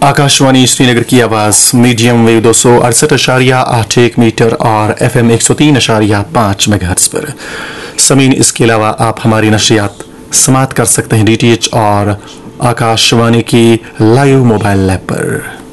आकाशवाणी श्रीनगर की आवाज़ medium wave 268.81 metre और FM 103.5 मेगाहर्ट्ज़ पर। समीन, इसके अलावा आप हमारी नशरियात समात कर सकते हैं DTH और आकाशवाणी की लाइव मोबाइल ऐप पर।